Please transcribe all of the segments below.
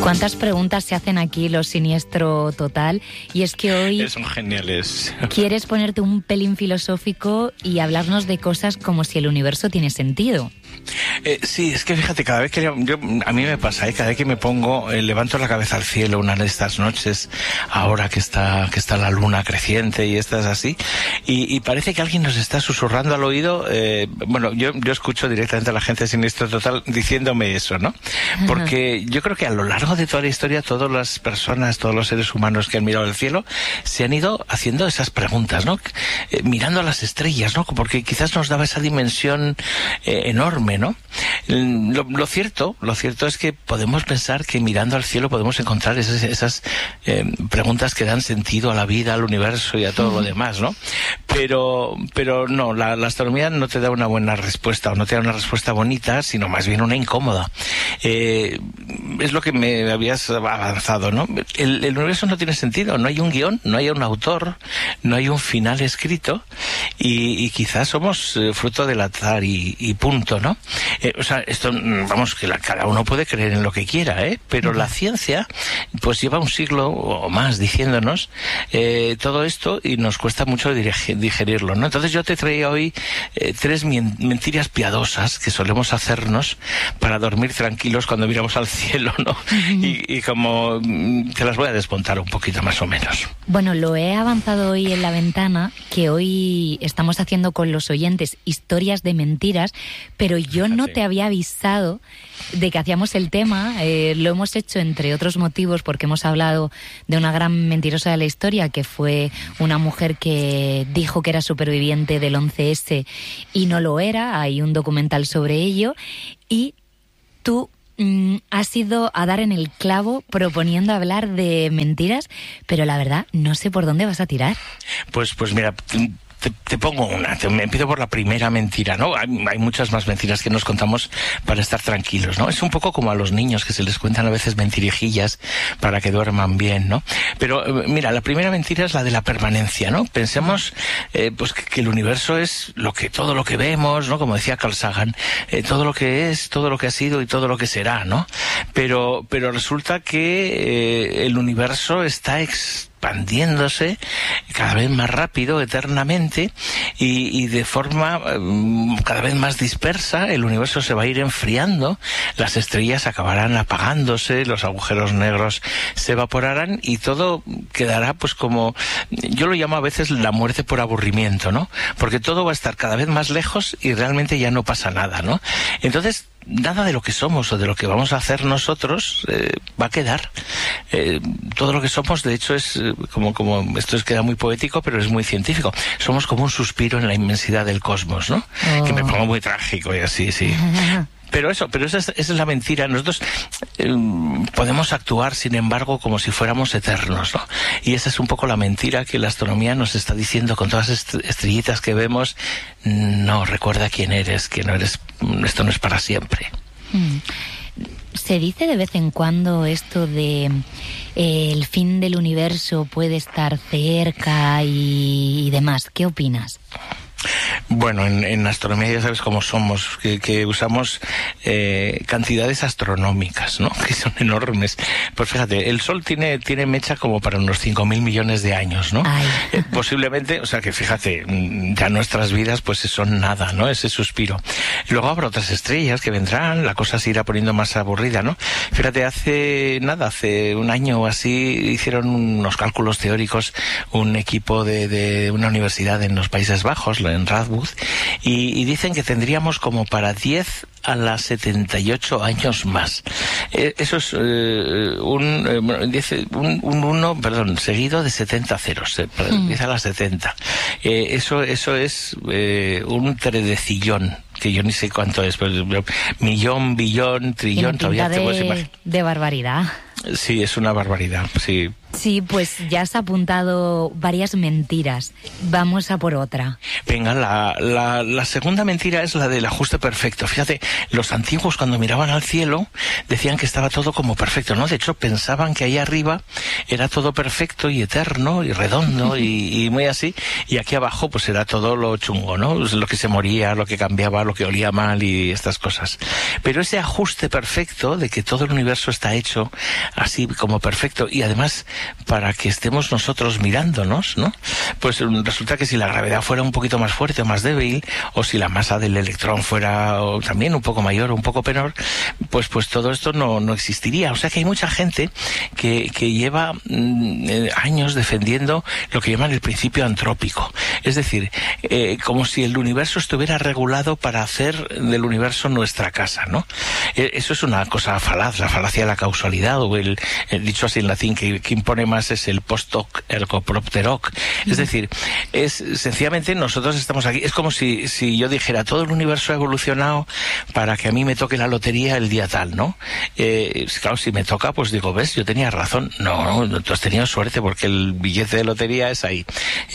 ¿Cuántas preguntas se hacen aquí los Siniestro Total? Y es que hoy... Son geniales. Quieres ponerte un pelín filosófico y hablarnos de cosas como si el universo tiene sentido. Sí, es que fíjate, cada vez que a mí me pasa, cada vez que me pongo, levanto la cabeza al cielo una de estas noches, ahora que está la luna creciente y estás así, y parece que alguien nos está susurrando al oído. Bueno, yo escucho directamente a la gente de Siniestro Total diciéndome eso, ¿no? Porque yo creo que a lo largo de toda la historia, todas las personas, todos los seres humanos que han mirado el cielo, se han ido haciendo esas preguntas, ¿no? Mirando a las estrellas, ¿no? Porque quizás nos daba esa dimensión enorme, ¿no? Lo cierto es que podemos pensar que mirando al cielo podemos encontrar esas preguntas que dan sentido a la vida, al universo y a todo lo demás, ¿no? Pero no, la astronomía no te da una buena respuesta, o no te da una respuesta bonita, sino más bien una incómoda. Es lo que me habías avanzado, ¿no? El universo no tiene sentido, no hay un guión, no hay un autor, no hay un final escrito, y quizás somos fruto del azar y punto, ¿no? O sea, esto, vamos, que cada uno puede creer en lo que quiera, pero la ciencia pues lleva un siglo o más diciéndonos todo esto, y nos cuesta mucho digerirlo, ¿no? Entonces yo te traía hoy 3 mentiras piadosas que solemos hacernos para dormir tranquilos cuando miramos al cielo, ¿no? Y como te las voy a desmontar un poquito más o menos. Bueno, lo he avanzado hoy en la ventana, que hoy estamos haciendo con los oyentes historias de mentiras, pero yo no te había avisado de que hacíamos el tema. Lo hemos hecho entre otros motivos porque hemos hablado de una gran mentirosa de la historia, que fue una mujer que dijo que era superviviente del 11S y no lo era. Hay un documental sobre ello, y tú has ido a dar en el clavo proponiendo hablar de mentiras, pero la verdad no sé por dónde vas a tirar. Pues mira, te pongo una. Me empiezo por la primera mentira, ¿no? Hay muchas más mentiras que nos contamos para estar tranquilos, ¿no? Es un poco como a los niños, que se les cuentan a veces mentirijillas para que duerman bien, ¿no? Pero mira, la primera mentira es la de la permanencia, ¿no? Pensemos pues que el universo es todo lo que vemos, ¿no? Como decía Carl Sagan, todo lo que es, todo lo que ha sido y todo lo que será, ¿no? Pero resulta que el universo está expandiéndose cada vez más rápido, eternamente, y de forma cada vez más dispersa. El universo se va a ir enfriando, las estrellas acabarán apagándose, los agujeros negros se evaporarán, y todo quedará pues como, yo lo llamo a veces la muerte por aburrimiento, ¿no? Porque todo va a estar cada vez más lejos y realmente ya no pasa nada, ¿no? Entonces, nada de lo que somos o de lo que vamos a hacer nosotros va a quedar. Todo lo que somos, de hecho, es como esto queda muy poético, pero es muy científico. Somos como un suspiro en la inmensidad del cosmos, ¿no? Oh. Que me pongo muy trágico y así, sí. Pero esa es la mentira. Nosotros podemos actuar, sin embargo, como si fuéramos eternos, ¿no? Y esa es un poco la mentira que la astronomía nos está diciendo con todas estrellitas que vemos. No, recuerda quién eres, que no eres, esto no es para siempre. Se dice de vez en cuando esto de el fin del universo puede estar cerca y demás. ¿Qué opinas? Bueno, en astronomía ya sabes cómo somos, que usamos cantidades astronómicas, ¿no? Que son enormes. Pues fíjate, el Sol tiene mecha como para unos 5.000 millones de años, ¿no? Posiblemente, o sea que fíjate, ya nuestras vidas pues son nada, ¿no? Ese suspiro. Luego habrá otras estrellas que vendrán, la cosa se irá poniendo más aburrida, ¿no? Fíjate, hace un año o así hicieron unos cálculos teóricos un equipo de una universidad en los Países Bajos, en Radboud, y dicen que tendríamos como para 10 a las 78 años más. Eso es un 1, seguido de 70 ceros, 10 a las 70. Eso es un tredecillón, que yo ni sé cuánto es, pero millón, billón, trillón, todavía te puedes imaginar. De barbaridad. Sí, es una barbaridad, sí. Sí, pues ya has apuntado varias mentiras. Vamos a por otra. Venga, la segunda mentira es la del ajuste perfecto. Fíjate, los antiguos cuando miraban al cielo decían que estaba todo como perfecto, ¿no? De hecho, pensaban que ahí arriba era todo perfecto y eterno y redondo y muy así, y aquí abajo pues era todo lo chungo, ¿no? Lo que se moría, lo que cambiaba, lo que olía mal y estas cosas. Pero ese ajuste perfecto de que todo el universo está hecho así como perfecto, y además para que estemos nosotros mirándonos, ¿no? Pues resulta que si la gravedad fuera un poquito más fuerte o más débil, o si la masa del electrón fuera también un poco mayor o un poco menor, pues todo esto no existiría. O sea que hay mucha gente que lleva años defendiendo lo que llaman el principio antrópico. Es decir, como si el universo estuviera regulado para hacer del universo nuestra casa, ¿no? Eso es una cosa falaz, la falacia de la causalidad, o el dicho así en latín que impone más es el post hoc ergo propter hoc. Es decir, es sencillamente nosotros estamos aquí. Es como si yo dijera, todo el universo ha evolucionado para que a mí me toque la lotería el día tal, ¿no? Claro, si me toca, pues digo, ves, yo tenía razón. No, tú has tenido suerte porque el billete de lotería es ahí.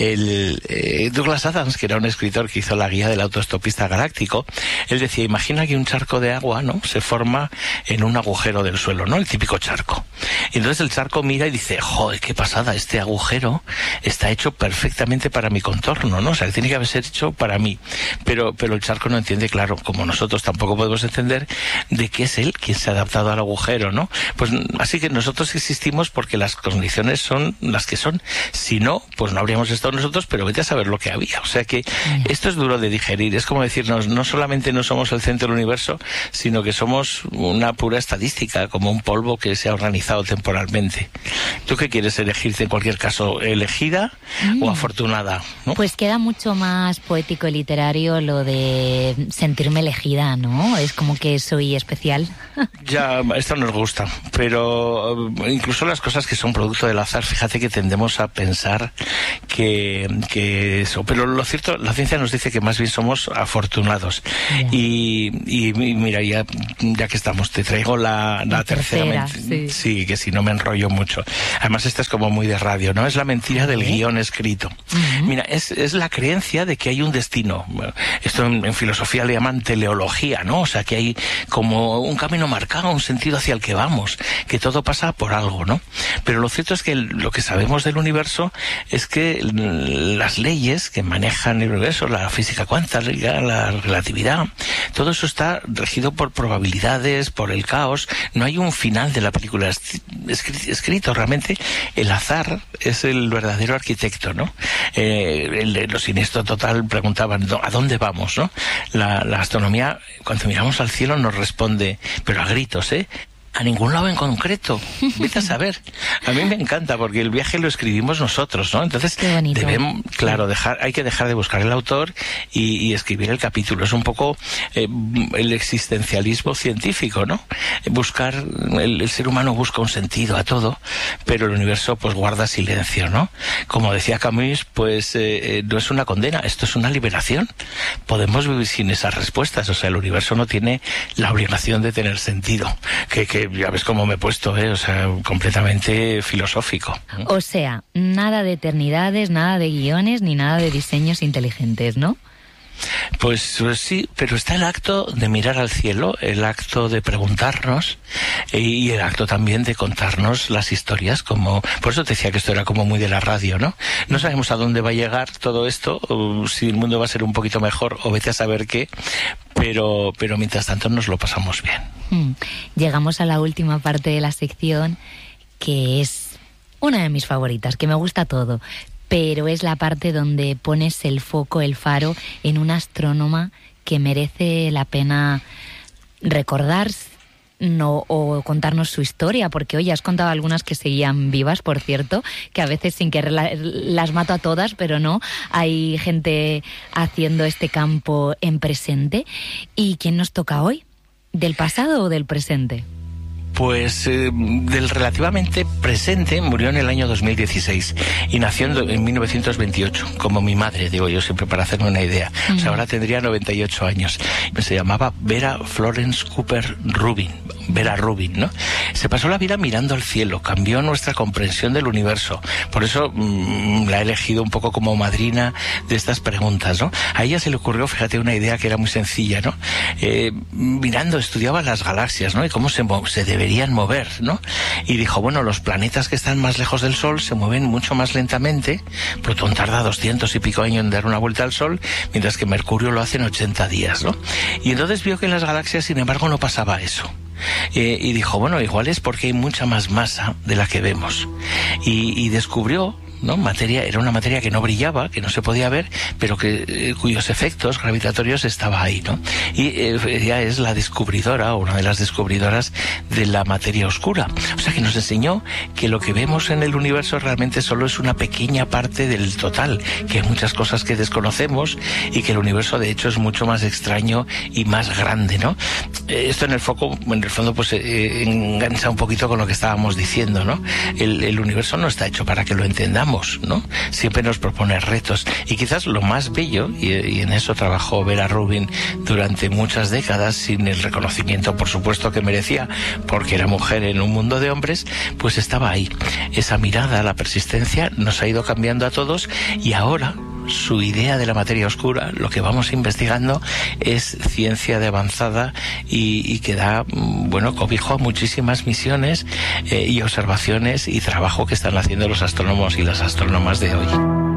Douglas Adams, que era un escritor que hizo la guía del autoestopista galáctico, él decía, imagina que un charco de agua, ¿no?, se forma en un agujero del suelo, ¿no?, el típico charco. Y entonces el charco mira y dice, joder, qué pasada, este agujero está hecho perfectamente para mi contorno, ¿no? O sea, que tiene que haber sido hecho para mí. Pero el charco no entiende, claro, como nosotros tampoco podemos entender, de qué es él quien se ha adaptado al agujero, ¿no? Pues así que nosotros existimos porque las condiciones son las que son. Si no, pues no habríamos estado nosotros, pero vete a saber lo que había. O sea que esto es duro de digerir. Es como decirnos, no solamente no somos el centro del universo, sino que somos una pura estadística, como un polvo que se ha organizado temporalmente. ¿Tú qué quieres elegirte en cualquier caso? ¿Elegida o afortunada, ¿no? Pues queda mucho más poético y literario lo de sentirme elegida, ¿no? Es como que soy especial. Ya, esto nos gusta, pero incluso las cosas que son producto del azar, fíjate que tendemos a pensar que eso, pero lo cierto, la ciencia nos dice que más bien somos afortunados. Y mira, ya que estamos, te traigo la tercera sí, que si no me enrollo mucho. Además, esta es como muy de radio, ¿no? Es la mentira del guión escrito. Mira, es la creencia de que hay un destino. Esto en filosofía le llaman teleología, ¿no? O sea, que hay como un camino marcado, un sentido hacia el que vamos, que todo pasa por algo, ¿no? Pero lo cierto es que lo que sabemos del universo es que las leyes que manejan el universo, la física cuántica, la relatividad, todo eso está regido por probabilidades, por el caos. No hay un final de la película escrito. Realmente el azar es el verdadero arquitecto, ¿no? Los Siniestro Total preguntaban, ¿a dónde vamos, no? La astronomía, cuando miramos al cielo, nos responde, pero a gritos, a ningún lado en concreto. Vete a saber. A mí me encanta porque el viaje lo escribimos nosotros, ¿no? Entonces debemos, claro, hay que dejar de buscar el autor y escribir el capítulo. Es un poco el existencialismo científico, ¿no? El ser humano busca un sentido a todo, pero el universo pues guarda silencio, ¿no? Como decía Camus, pues no es una condena, esto es una liberación. Podemos vivir sin esas respuestas. O sea, el universo no tiene la obligación de tener sentido. Que ya ves cómo me he puesto, o sea, completamente filosófico. O sea, nada de eternidades, nada de guiones, ni nada de diseños inteligentes, ¿no? Pues sí, pero está el acto de mirar al cielo, el acto de preguntarnos y el acto también de contarnos las historias, como por eso te decía que esto era como muy de la radio, ¿no? No sabemos a dónde va a llegar todo esto, o si el mundo va a ser un poquito mejor, o vete a saber qué, pero mientras tanto nos lo pasamos bien. Llegamos a la última parte de la sección, que es una de mis favoritas, que me gusta todo, pero es la parte donde pones el foco, el faro, en una astrónoma que merece la pena recordar o contarnos su historia, porque hoy has contado algunas que seguían vivas, por cierto, que a veces sin querer las mato a todas, pero no, hay gente haciendo este campo en presente. ¿Y quién nos toca hoy? ¿Del pasado o del presente? Pues del relativamente presente, murió en el año 2016 y nació en 1928, como mi madre, digo yo siempre para hacerme una idea. O sea, ahora tendría 98 años. Se llamaba Vera Florence Cooper Rubin, Vera Rubin, ¿no? se pasó la vida mirando al cielo, cambió nuestra comprensión del universo. Por eso la he elegido un poco como madrina de estas preguntas, ¿no? A ella se le ocurrió, fíjate, una idea que era muy sencilla, ¿no? Mirando, estudiaba las galaxias, ¿no? Y cómo se deberían mover, ¿no? Y dijo, bueno, los planetas que están más lejos del Sol se mueven mucho más lentamente. Plutón tarda 200 y pico años en dar una vuelta al Sol, mientras que Mercurio lo hace en 80 días, ¿no? Y entonces vio que en las galaxias, sin embargo, no pasaba eso. Y dijo, bueno, igual es porque hay mucha más masa de la que vemos. Y descubrió, ¿no? Era una materia que no brillaba, que no se podía ver, pero que cuyos efectos gravitatorios estaba ahí, ¿no? Y ella es la descubridora, o una de las descubridoras de la materia oscura. O sea, que nos enseñó que lo que vemos en el universo realmente solo es una pequeña parte del total, que hay muchas cosas que desconocemos y que el universo de hecho es mucho más extraño y más grande, ¿no? Esto en el fondo pues engancha un poquito con lo que estábamos diciendo, ¿no? El universo no está hecho para que lo entendamos, ¿no? Siempre nos propone retos, y quizás lo más bello, y en eso trabajó Vera Rubin durante muchas décadas, sin el reconocimiento por supuesto que merecía, porque era mujer en un mundo de hombres, pues estaba ahí. Esa mirada, la persistencia, nos ha ido cambiando a todos, y ahora su idea de la materia oscura, lo que vamos investigando, es ciencia de avanzada y que da, bueno, cobijo a muchísimas misiones y observaciones y trabajo que están haciendo los astrónomos y las astrónomas de hoy.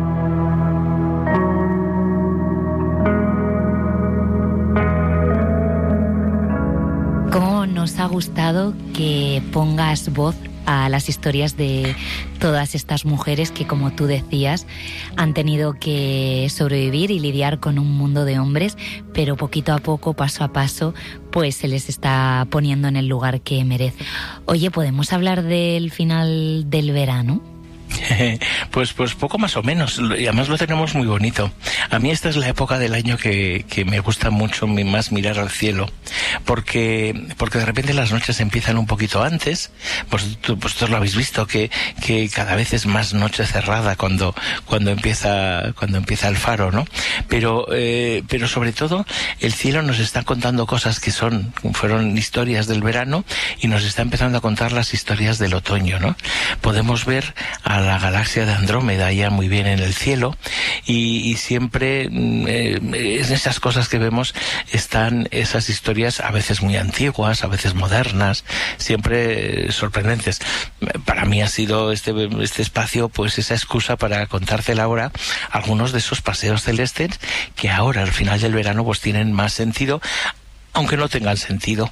¿Cómo nos ha gustado que pongas voz a las historias de todas estas mujeres que, como tú decías, han tenido que sobrevivir y lidiar con un mundo de hombres, pero poquito a poco, paso a paso, pues se les está poniendo en el lugar que merece? Oye, ¿podemos hablar del final del verano? Pues poco más o menos, y además lo tenemos muy bonito. A mí esta es la época del año que me gusta mucho más mirar al cielo, porque de repente las noches empiezan un poquito antes. Vosotros lo habéis visto, que cada vez es más noche cerrada cuando empieza el faro, ¿no? Pero sobre todo el cielo nos está contando cosas que fueron historias del verano, y nos está empezando a contar las historias del otoño, ¿no? Podemos ver a la galaxia de Andrómeda ya muy bien en el cielo, y siempre en esas cosas que vemos están esas historias, a veces muy antiguas, a veces modernas, siempre sorprendentes. Para mí ha sido este espacio pues esa excusa para contarte ahora algunos de esos paseos celestes que ahora al final del verano pues tienen más sentido, aunque no tengan sentido.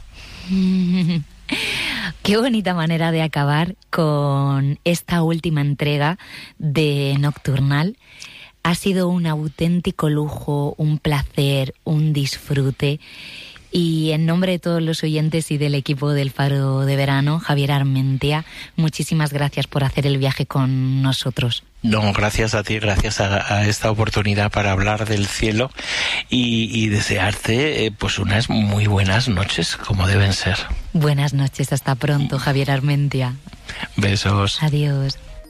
Qué bonita manera de acabar con esta última entrega de Nocturnal. Ha sido un auténtico lujo, un placer, un disfrute. Y en nombre de todos los oyentes y del equipo del Faro de Verano, Javier Armentia, muchísimas gracias por hacer el viaje con nosotros. No, gracias a ti, gracias a esta oportunidad para hablar del cielo y desearte pues unas muy buenas noches, como deben ser. Buenas noches, hasta pronto, Javier Armentia. Besos. Adiós.